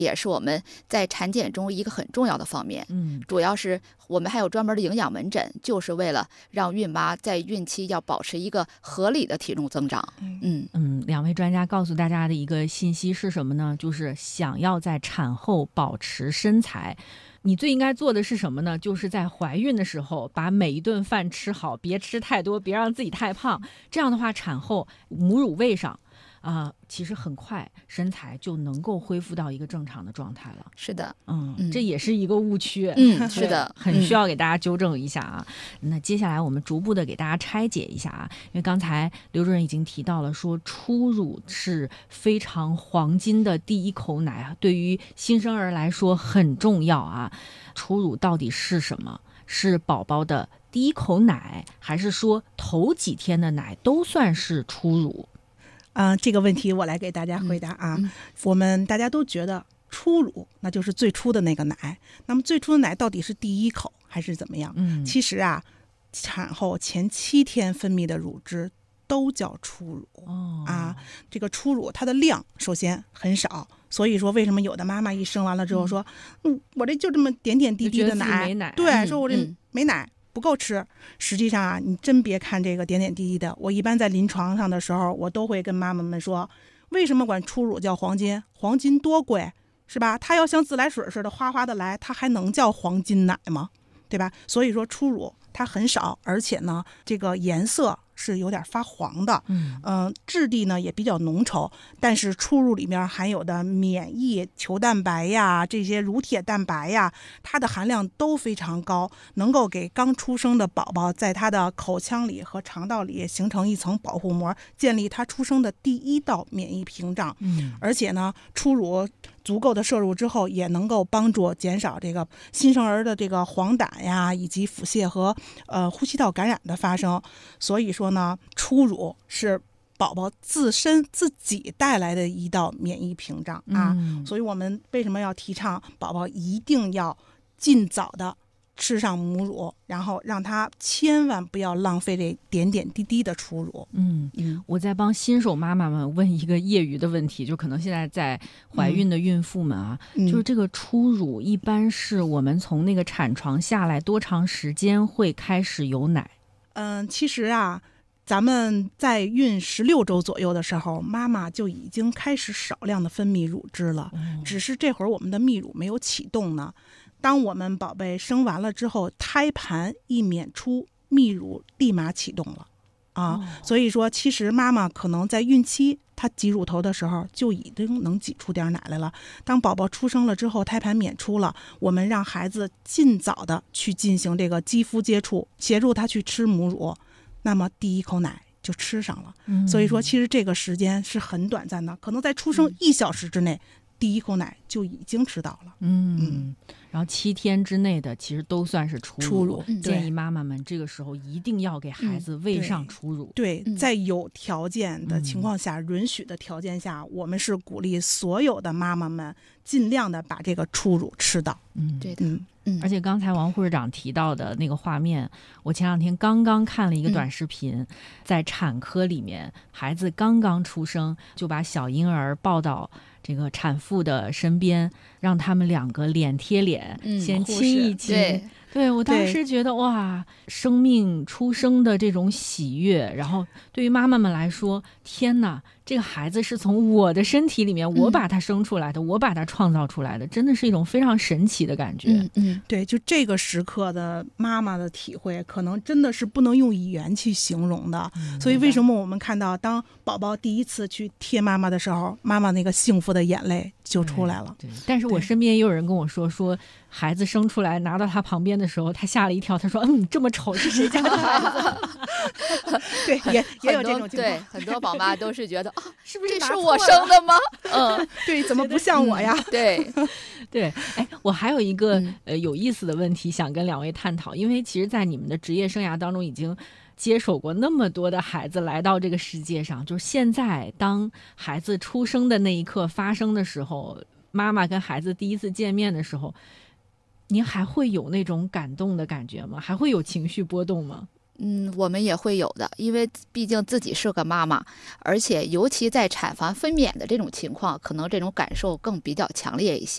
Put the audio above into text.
也是我们在产检中一个很重要的方面。主要是我们还有专门的营养门诊，就是为了让孕妈在孕期要保持一个合理的体重增长。 两位专家告诉大家的一个信息是什么呢？就是想要在产后保持身材，你最应该做的是什么呢？就是在怀孕的时候把每一顿饭吃好，别吃太多，别让自己太胖。这样的话，产后母乳喂上其实很快身材就能够恢复到一个正常的状态了。 是的， 这也是一个误区。 是的， 很需要给大家纠正一下啊。那接下来我们逐步的给大家拆解一下啊，因为刚才刘主任已经提到了，说初乳是非常黄金的第一口奶，对于新生儿来说很重要啊。初乳到底是什么？是宝宝的第一口奶，还是说头几天的奶都算是初乳？ 这个问题我来给大家回答啊。我们大家都觉得初乳那就是最初的那个奶，那么最初的奶到底是第一口还是怎么样？其实啊，产后前7天分泌的乳汁都叫初乳。这个初乳它的量首先很少，所以说为什么有的妈妈一生完了之后说，我这么点点滴滴的奶，对，说我这没奶不够吃。实际上啊，你真别看这个点点滴滴的，我一般在临床上的时候，我都会跟妈妈们说，为什么管初乳叫黄金？黄金多贵，是吧？它要像自来水似的哗哗的来，它还能叫黄金奶吗？对吧？所以说初乳它很少，而且呢，这个颜色是有点发黄的，质地呢也比较浓稠，但是初乳里面含有的免疫球蛋白呀，这些乳铁蛋白呀，它的含量都非常高，能够给刚出生的宝宝在他的口腔里和肠道里形成一层保护膜，建立他出生的第一道免疫屏障。而且呢，初乳足够的摄入之后，也能够帮助减少这个新生儿的这个黄疸呀，以及腹泻和呼吸道感染的发生。所以说呢，初乳是宝宝自身自己带来的一道免疫屏障啊。所以我们为什么要提倡宝宝一定要尽早的吃上母乳，然后让他千万不要浪费这点点滴滴的初乳。 我在帮新手妈妈们问一个业余的问题，就可能现在在怀孕的孕妇们啊，就是这个初乳一般是我们从那个产床下来多长时间会开始有奶？ 其实啊，咱们在孕16周左右的时候，妈妈就已经开始少量的分泌乳汁了，只是这会儿我们的泌乳没有启动呢。当我们宝贝生完了之后，胎盘一娩出，泌乳立马启动了所以说其实妈妈可能在孕期她挤乳头的时候就已经能挤出点奶来了。当宝宝出生了之后，胎盘娩出了，我们让孩子尽早的去进行这个肌肤接触，协助他去吃母乳，那么第一口奶就吃上了。所以说其实这个时间是很短暂的，可能在出生1小时之内，第一口奶就已经吃到了。 然后7天之内的其实都算是初乳。建议妈妈们这个时候一定要给孩子喂上初乳。 对，在有条件的情况下，允许的条件下，我们是鼓励所有的妈妈们尽量的把这个初乳吃到。 对的。 而且刚才王护士长提到的那个画面，我前2天刚刚看了一个短视频，在产科里面，孩子刚刚出生就把小婴儿抱到这个产妇的身边，让他们2个脸贴脸，先亲一亲。对，我当时觉得哇，生命出生的这种喜悦，然后对于妈妈们来说，天哪，这个孩子是从我的身体里面，我把他生出来的，我把他创造出来的，真的是一种非常神奇的感觉。 对，就这个时刻的妈妈的体会，可能真的是不能用语言去形容的。所以为什么我们看到当宝宝第一次去贴妈妈的时候，妈妈那个幸福的眼泪就出来了。 但是我身边也有人跟我说孩子生出来拿到他旁边的时候，他吓了一跳，他说这么丑是谁家的孩子？ 对，也有这种情况。 对，很多宝妈都是觉得是不是这是我生的吗？ 对，怎么不像我呀？ 对。 我还有一个有意思的问题想跟2位探讨，因为其实在你们的职业生涯当中已经接手过那么多的孩子来到这个世界上，就是现在当孩子出生的那一刻发生的时候，妈妈跟孩子第一次见面的时候，您还会有那种感动的感觉吗？还会有情绪波动吗？ 我们也会有的，因为毕竟自己是个妈妈，而且尤其在产房分娩的这种情况，可能这种感受更比较强烈一些。